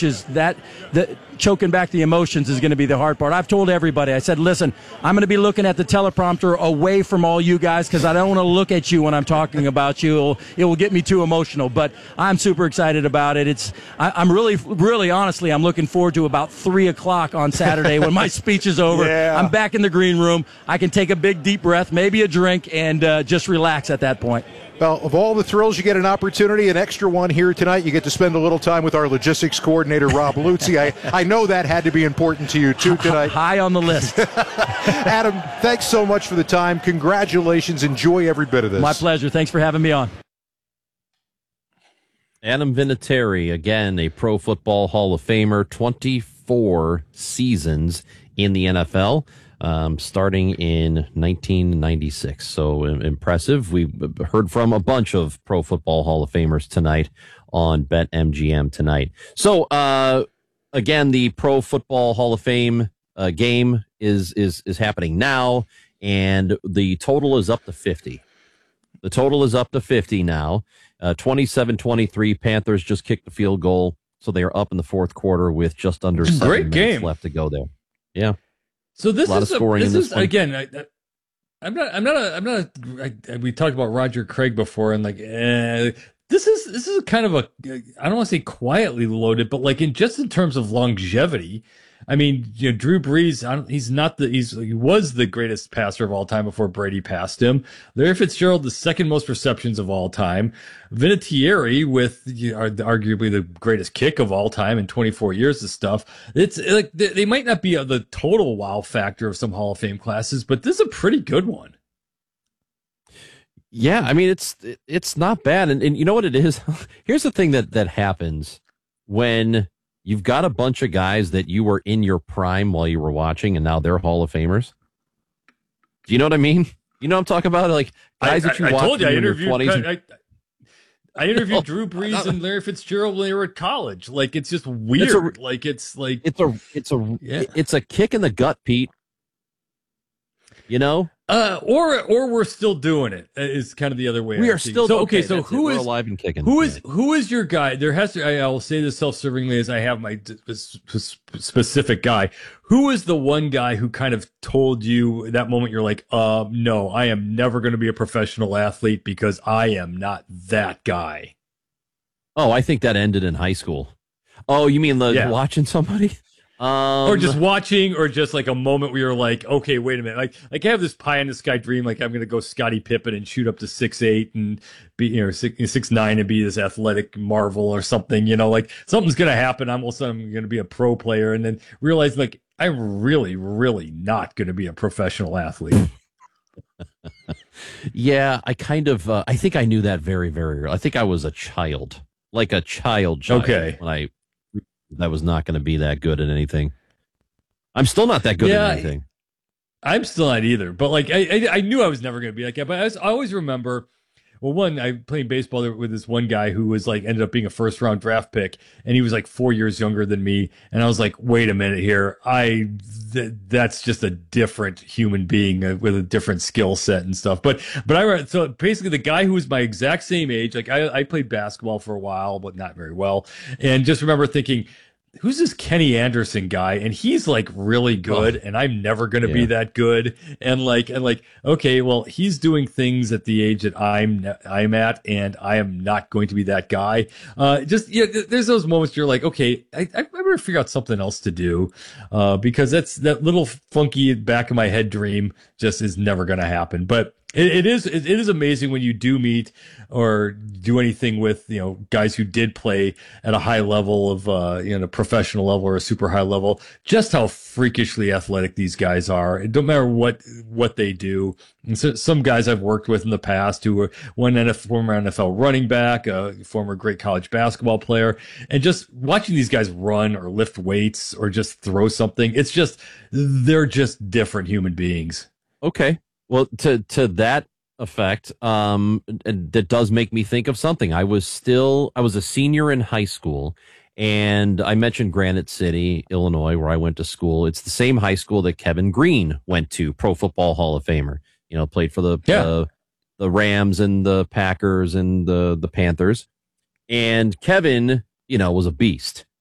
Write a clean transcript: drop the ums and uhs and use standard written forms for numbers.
speeches, the choking back the emotions is going to be the hard part. I've told everybody, I said, listen, I'm going to be looking at the teleprompter away from all you guys because I don't want to look at you when I'm talking about you. It will get me too emotional, but I'm super excited about it. I'm really honestly, I'm looking forward to about 3 o'clock on Saturday when my speech is over. Yeah. I'm back in the green room. I can take a big deep breath, maybe a drink, and just relax at that point. Well, of all the thrills, you get an opportunity, an extra one here tonight. You get to spend a little time with our logistics coordinator, Rob Luzzi. I know that had to be important to you, too, tonight. High on the list. Adam, thanks so much for the time. Congratulations. Enjoy every bit of this. My pleasure. Thanks for having me on. Adam Vinatieri, again, a Pro Football Hall of Famer, 24 seasons in the NFL. Starting in 1996. So impressive. We've heard from a bunch of Pro Football Hall of Famers tonight on BetMGM tonight. So, again, the Pro Football Hall of Fame game is happening now, and the total is up to 50. The total is up to 50 now. 27-23, Panthers just kicked the field goal, so they are up in the fourth quarter with just under 7 minutes left to go there. Yeah. So this is scoring in this one. Again. We talked about Roger Craig before, and this is kind of I don't want to say quietly loaded, but in terms of longevity. I mean, Drew Brees, he was the greatest passer of all time before Brady passed him. Larry Fitzgerald, the second most receptions of all time. Vinatieri with arguably the greatest kick of all time in 24 years of stuff. It's like they might not be the total wow factor of some Hall of Fame classes, but this is a pretty good one. Yeah, I mean, it's not bad. And you know what it is? Here's the thing that happens when you've got a bunch of guys that you were in your prime while you were watching, and now they're Hall of Famers. Do you know what I mean? You know what I'm talking about? Like guys that you watched in your 20s. I interviewed Drew Brees and Larry Fitzgerald when they were at college. It's just weird. It's a kick in the gut, Pete. You know? Or we're still doing it is kind of the other way. We are still So who is alive and kicking? Who is your guy? There has to. I will say this self-servingly as I have my specific guy. Who is the one guy who kind of told you that moment? You're like, no, I am never going to be a professional athlete because I am not that guy. Oh, I think that ended in high school. Oh, you mean watching somebody? Or just watching, or just like a moment where you're like, okay, wait a minute. Like I have this pie in the sky dream, like I'm going to go Scottie Pippen and shoot up to 6'8" and be, 6'9" and be this athletic marvel or something, like something's going to happen. I'm all of a sudden going to be a pro player, and then realize like I'm really, really not going to be a professional athlete. Yeah, I kind of, I think I knew that very, very early. I think I was a child, like a child. Okay. When I was not going to be that good at anything. I'm still not that good at anything. I'm still not either. But I knew I was never going to be like that. But I always remember, I played baseball with this one guy who was ended up being a first round draft pick, and he was 4 years younger than me. And I was like, wait a minute here. That's just a different human being with a different skill set and stuff. So basically the guy who was my exact same age, I played basketball for a while, but not very well. And just remember thinking, who's this Kenny Anderson guy? And he's really good, and I'm never going to be that good. And okay, well, he's doing things at the age that I'm at, and I am not going to be that guy. There's those moments you're like, okay, I better figure out something else to do, because that little funky back of my head dream just is never going to happen. But it is amazing when you do meet or do anything with guys who did play at a high level of a professional level or a super high level, just how freakishly athletic these guys are. It don't matter what they do. And so, some guys I've worked with in the past who were former NFL running back, a former great college basketball player, and just watching these guys run or lift weights or just throw something, they're just different human beings. Okay. Well, to that effect, that does make me think of something. I was a senior in high school, and I mentioned Granite City, Illinois, where I went to school. It's the same high school that Kevin Green went to, Pro Football Hall of Famer. Played for the Rams and the Packers and the Panthers. And Kevin, was a beast.